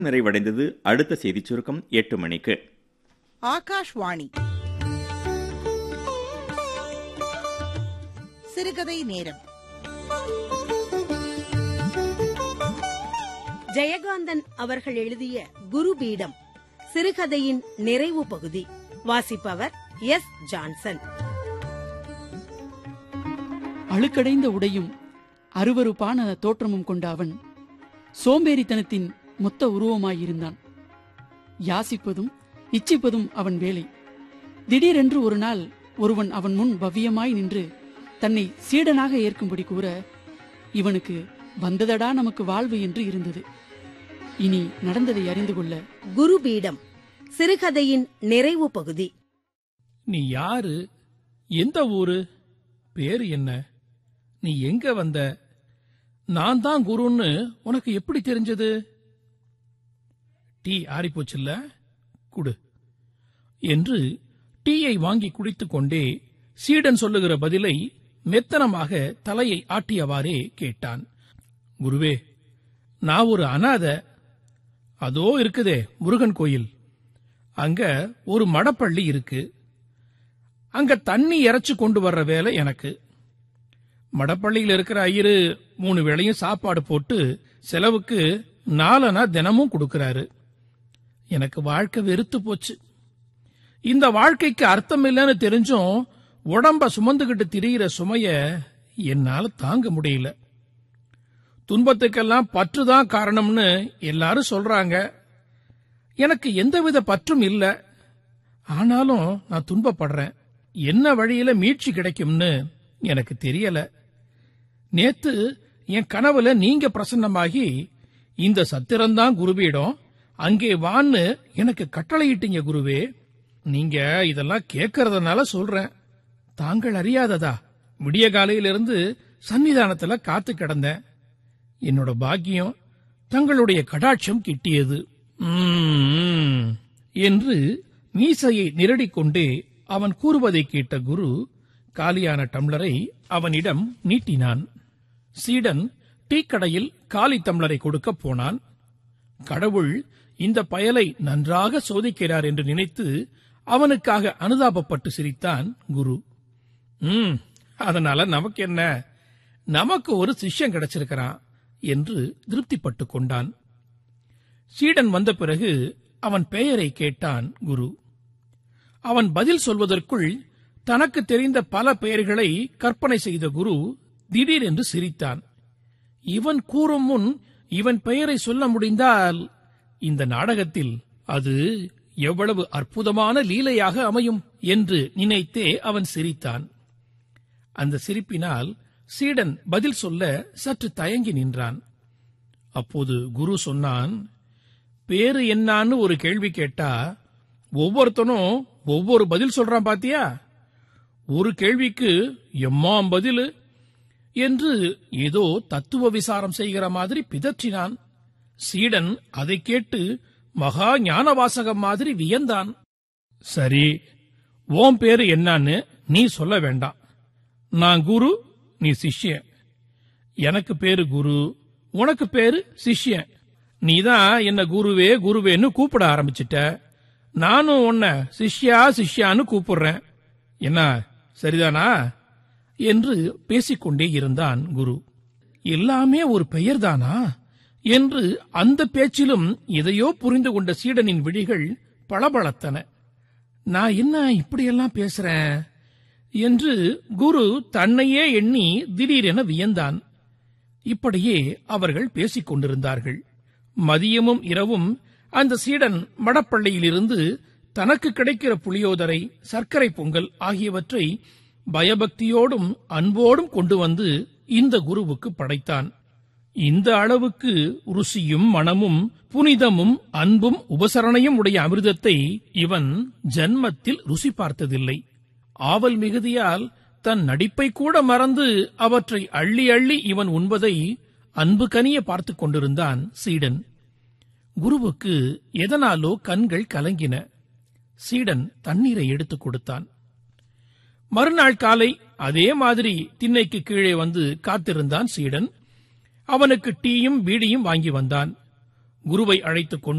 நிறைவடைந்தது. அடுத்த செய்திச் சுருக்கம் 8 மணிக்கு. ஆகாஷ்வாணி சிறுகதை நேரம். ஜெயகாந்தன் அவர்கள் எழுதிய குருபீடம் சிறுகதையின் நிறைவு பகுதி. வாசிப்பவர் எஸ். ஜான்சன். அழுக்கடைந்த உடையும் அருவருப்பான தோற்றமும் கொண்ட அவன் சோம்பேறித்தனத்தின் மொத்த உருவமாயிருந்தான். யாசிப்பதும் இச்சிப்பதும் அவன் வேலை. திடீரென்று ஒரு நாள் ஒருவன் அவன் முன் பவ்யமாய் நின்று தன்னை சீடனாக ஏற்கும்படி கூற, இவனுக்கு வந்ததடா நமக்கு வாழ்வு என்று இருந்தது. இனி நடந்ததை அறிந்து கொள்ள குருபீடம் சிறுகதையின் நிறைவு பகுதி. நீ யாரு? எந்த ஊரு? பேரு என்ன? நீ எங்க வந்த? நான் தான் குருன்னு உனக்கு எப்படி தெரிஞ்சது? டீ ஆறிப்போச்சுல்ல, குடு என்று டீயை வாங்கி குடித்துக் கொண்டே சீடன் சொல்லுகிற பதிலை மெத்தனமாக தலையை ஆட்டியவாறே கேட்டான். குருவே, நான் ஒரு அனாதை. அதோ இருக்குதே முருகன் கோயில், அங்க ஒரு மடப்பள்ளி இருக்கு. அங்க தண்ணி இறைச்சு கொண்டு வர்ற வேலை எனக்கு. மடப்பள்ளியில் இருக்கிற ஐயரு 3 வேளையும் சாப்பாடு போட்டு செலவுக்கு 4 அணா தினமும் கொடுக்கறாரு. எனக்கு வாழ்க்கை வெறுத்து போச்சு. இந்த வாழ்க்கைக்கு அர்த்தம் இல்லைன்னு தெரிஞ்சும் உடம்ப சுமந்துகிட்டு திரியிற சுமைய என்னால தாங்க முடியல. துன்பத்துக்கெல்லாம் பற்றுதான் காரணம்னு எல்லாரும் சொல்றாங்க. எனக்கு எந்தவித பற்றும் இல்ல. ஆனாலும் நான் துன்பப்படுறேன். என்ன வழியில மீட்சி கிடைக்கும்னு எனக்கு தெரியல. நேத்து என் கனவுல நீங்க பிரசன்னமாகி இந்த சத்திரம்தான் குருபீடம், அங்கே வான்னு எனக்கு கட்டளையிட்டீங்க குருவே. நீங்க இதெல்லாம் கேட்கறதுனால சொல்றேன். தாங்கள் அறியாததா, விடிய காலையிலிருந்து சன்னிதானத்துல காத்து கிடந்தேன். என்னோட பாக்கியம் தங்களுடைய கடாட்சம் கிட்டியது என்று மீசையை நிரடிக்கொண்டே அவன் கூறுவதை கேட்ட குரு காலியான டம்ளரை அவனிடம் நீட்டினான். சீடன் டீக்கடையில் காலி டம்ளரை கொடுக்கப் போனான். கடவுள் இந்த பயலை நன்றாக சோதிக்கிறார் என்று நினைத்து அவனுக்காக அனுதாபப்பட்டு சிரித்தான் குரு. அதனால நமக்கு என்ன, நமக்கு ஒரு சிஷ்யன் கிடைச்சிருக்கிறான் என்று திருப்திப்பட்டுக் கொண்டான். சீடன் வந்த பிறகு அவன் பெயரை கேட்டான் குரு. அவன் பதில் சொல்வதற்குள் தனக்கு தெரிந்த பல பெயர்களை கற்பனை செய்த குரு திடீரென்று சிரித்தான். இவன் கூறும் முன் இவன் பெயரை சொல்ல முடிந்தால் இந்த நாடகத்தில் அது எவ்வளவு அற்புதமான லீலையாக அமையும் என்று நினைத்தே அவன் சிரித்தான். அந்த சிரிப்பினால் சீடன் பதில் சொல்ல சற்று தயங்கி நின்றான். அப்போது குரு சொன்னான், பேரு என்னான்னு ஒரு கேள்வி கேட்டா ஒவ்வொருத்தனும் ஒவ்வொரு பதில் சொல்றான் பாத்தியா? ஒரு கேள்விக்கு எம்மாம் பதில் என்று ஏதோ தத்துவ விசாரம் செய்கிற மாதிரி பிதற்றினான். சீடன் அதை கேட்டு மகா ஞானவாசகம் மாதிரி வியந்தான். சரி, ஓம் பேரு என்னான்னு நீ சொல்ல வேண்டாம். நான் குரு, நீ சிஷ்யன். எனக்கு பேரு குரு, உனக்கு பேரு சிஷ்யன். நீதான் என்ன குருவே குருவேன்னு கூப்பிட ஆரம்பிச்சிட்ட. நானும் உன்ன சிஷ்யா சிஷ்யான்னு கூப்பிடுறேன். என்ன சரிதானா என்று பேசிக்கொண்டே இருந்தான் குரு. எல்லாமே ஒரு பெயர்தானா என்று அந்த பேச்சிலும் எதையோ புரிந்து கொண்ட சீடனின் விழிகள் பளபளத்தன. நான் என்ன இப்படியெல்லாம் பேசுறேன் என்று குரு தன்னையே எண்ணி திடீரென வியந்தான். இப்படியே அவர்கள் பேசிக் கொண்டிருந்தார்கள். மதியமும் இரவும் அந்த சீடன் மடப்பள்ளியிலிருந்து தனக்கு கிடைக்கிற புளியோதரை, சர்க்கரை பொங்கல் ஆகியவற்றை பயபக்தியோடும் அன்போடும் கொண்டு வந்து இந்த குருவுக்கு படைத்தான். இந்த அளவுக்கு ருசியும் மணமும் புனிதமும் அன்பும் உபசரணையும் உடைய அமிர்தத்தை இவன் ஜன்மத்தில் ருசி பார்த்ததில்லை. ஆவல் மிகுதியால் தன் நடிப்பை கூட மறந்து அவற்றை அள்ளி அள்ளி இவன் உண்பதை அன்பு கனிய பார்த்துக் கொண்டிருந்தான் சீடன். குருவுக்கு எதனாலோ கண்கள் கலங்கின. சீடன் தண்ணீரை எடுத்துக் கொடுத்தான். மறுநாள் காலை அதே மாதிரி திண்ணைக்கு கீழே வந்து காத்திருந்தான் சீடன். அவனுக்கு டீயும் பீடியும் வாங்கி வந்தான். குருவை அழைத்துக் கொண்டு